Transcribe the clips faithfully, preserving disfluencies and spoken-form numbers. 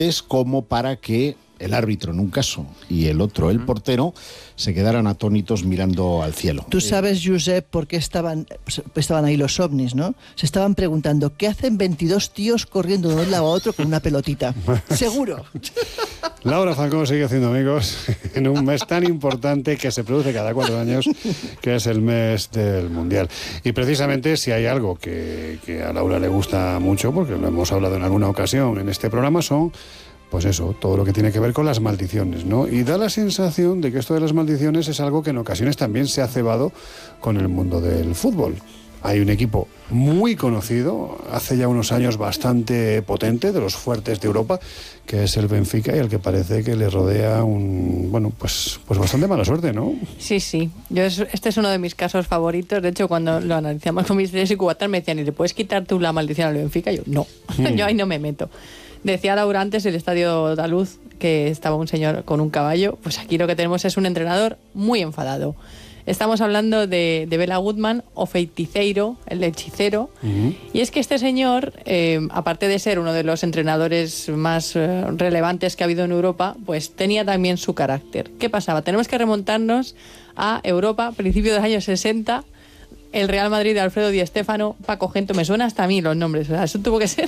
es como para que el árbitro en un caso y el otro, el portero, se quedaran atónitos mirando al cielo. Tú sabes, Josep, por qué estaban, estaban ahí los ovnis, ¿no? Se estaban preguntando, ¿qué hacen veintidós tíos corriendo de un lado a otro con una pelotita? Seguro. Laura Falcón sigue haciendo amigos en un mes tan importante que se produce cada cuatro años, que es el mes del Mundial. Y precisamente si hay algo que, que a Laura le gusta mucho, porque lo hemos hablado en alguna ocasión en este programa, son... pues eso, todo lo que tiene que ver con las maldiciones, ¿no? Y da la sensación de que esto de las maldiciones es algo que en ocasiones también se ha cebado con el mundo del fútbol. Hay un equipo muy conocido, hace ya unos años bastante potente, de los fuertes de Europa, que es el Benfica, y al que parece que le rodea un, bueno, pues, pues bastante mala suerte, ¿no? Sí, sí. Yo es, este es uno de mis casos favoritos. De hecho, cuando lo analizamos con mis tres y cubatas me decían, ¿y le puedes quitar tú la maldición al Benfica? Yo, no. Mm. Yo ahí no me meto. Decía Laura antes el Estadio Andaluz que estaba un señor con un caballo. Pues aquí lo que tenemos es un entrenador muy enfadado. Estamos hablando de, de Bela Goodman o Feiticeiro, el hechicero. Uh-huh. Y es que este señor, eh, aparte de ser uno de los entrenadores más eh, relevantes que ha habido en Europa, pues tenía también su carácter. ¿Qué pasaba? Tenemos que remontarnos a Europa, principios de los años sesenta. El Real Madrid de Alfredo Di Stéfano, Paco Gento, me suena hasta a mí los nombres, o sea, eso tuvo que ser.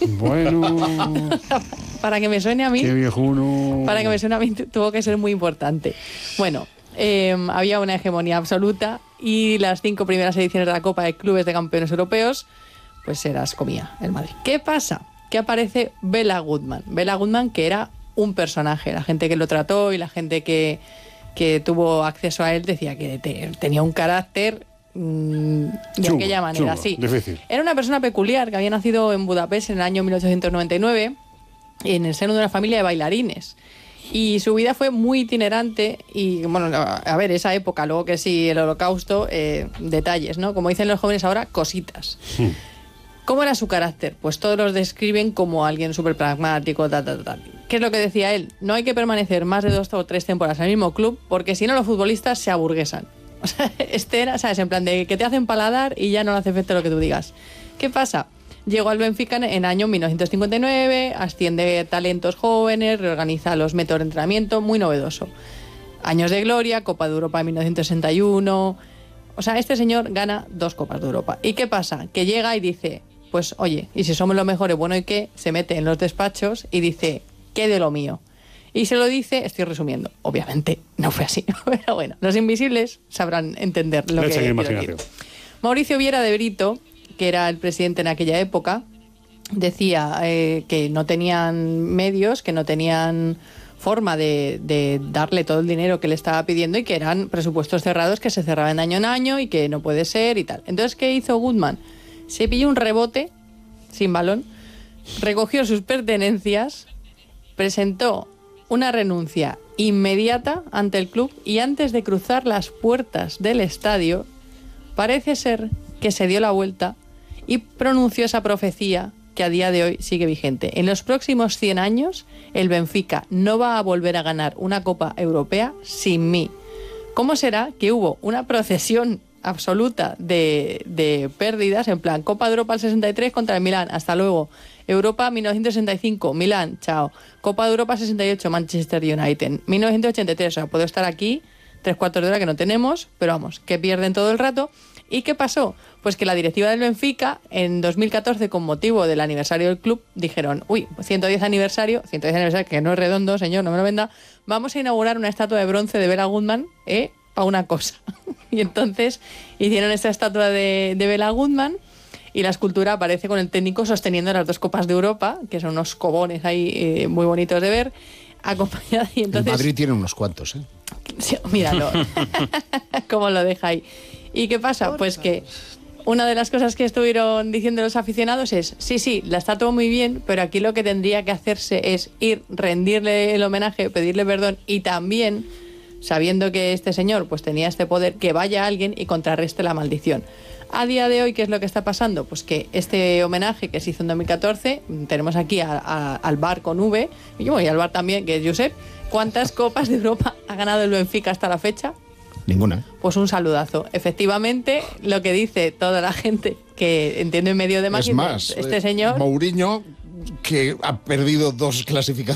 Bueno. Para que me suene a mí. Qué viejuno. Para que me suene a mí tuvo que ser muy importante. Bueno, eh, había una hegemonía absoluta y las cinco primeras ediciones de la Copa de Clubes de Campeones Europeos, pues se las comía el Madrid. ¿Qué pasa? Que aparece Bela Goodman. Bela Goodman, que era un personaje, la gente que lo trató y la gente que, que tuvo acceso a él decía que te, tenía un carácter de chungo, aquella manera, chungo, sí. Difícil. Era una persona peculiar que había nacido en Budapest en el año mil ochocientos noventa y nueve en el seno de una familia de bailarines. Y su vida fue muy itinerante y, bueno, a ver, esa época, luego que sí, el Holocausto, eh, detalles, ¿no? Como dicen los jóvenes ahora, cositas. Hmm. ¿Cómo era su carácter? Pues todos los describen como alguien súper pragmático, tal, tal, tal. ¿Qué es lo que decía él? No hay que permanecer más de dos o tres temporadas en el mismo club porque si no los futbolistas se aburguesan. O sea, este era, ¿sabes? En plan de que te hacen paladar y ya no le hace efecto lo que tú digas. ¿Qué pasa? Llegó al Benfica en el año mil novecientos cincuenta y nueve, asciende talentos jóvenes, reorganiza los métodos de entrenamiento, muy novedoso. Años de gloria, Copa de Europa en mil novecientos sesenta y uno. O sea, este señor gana dos Copas de Europa. ¿Y qué pasa? Que llega y dice, pues oye, y si somos los mejores, bueno, ¿y qué? Se mete en los despachos y dice, ¿qué de lo mío? Y se lo dice, estoy resumiendo, obviamente no fue así, pero bueno, los invisibles sabrán entender lo que quiero decir. Mauricio Viera de Brito, que era el presidente en aquella época, decía eh, que no tenían medios, que no tenían forma de, de darle todo el dinero que le estaba pidiendo y que eran presupuestos cerrados que se cerraban de año en año y que no puede ser y tal. Entonces, ¿qué hizo Goodman? Se pilló un rebote sin balón, recogió sus pertenencias, presentó una renuncia inmediata ante el club y antes de cruzar las puertas del estadio, parece ser que se dio la vuelta y pronunció esa profecía que a día de hoy sigue vigente. En los próximos cien años, el Benfica no va a volver a ganar una Copa Europea sin mí. ¿Cómo será que hubo una procesión absoluta de, de pérdidas, en plan Copa de Europa al sesenta y tres contra el Milán, hasta luego, Europa mil novecientos sesenta y cinco, Milán, chao, Copa de Europa sesenta y ocho, Manchester United, mil novecientos ochenta y tres, o sea, puedo estar aquí tres cuartos de hora que no tenemos, pero vamos, que pierden todo el rato. ¿Y qué pasó? Pues que la directiva del Benfica en dos mil catorce, con motivo del aniversario del club, dijeron, uy, ciento diez aniversario, ciento diez aniversario, que no es redondo, señor, no me lo venda, vamos a inaugurar una estatua de bronce de Bela Goodman, ¿eh? Para una cosa. Y entonces hicieron esta estatua de, de Bela Goodman y la escultura aparece con el técnico sosteniendo las dos Copas de Europa, que son unos cobones ahí eh, muy bonitos de ver, acompañada. Y entonces, el Madrid tiene unos cuantos, ¿eh? Sí, míralo, cómo lo deja ahí. ¿Y qué pasa? Pues que una de las cosas que estuvieron diciendo los aficionados es, sí, sí, la estatua muy bien, pero aquí lo que tendría que hacerse es ir, rendirle el homenaje, pedirle perdón y también, sabiendo que este señor pues tenía este poder, que vaya alguien y contrarreste la maldición. A día de hoy, ¿qué es lo que está pasando? Pues que este homenaje que se hizo en dos mil catorce, tenemos aquí a, a, al bar con V, y yo voy al bar también, que es Josep. ¿Cuántas Copas de Europa ha ganado el Benfica hasta la fecha? Ninguna. Pues un saludazo. Efectivamente, lo que dice toda la gente que entiende en medio de máquina, es más, este señor... Mourinho que ha perdido dos clasificaciones